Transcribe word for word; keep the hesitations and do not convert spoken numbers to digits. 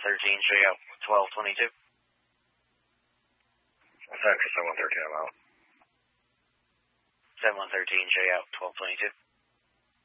thirteen, show you out twelve twenty-two. What's that for seven one thirteen, I'm out. seven one thirteen, show you out twelve twenty-two.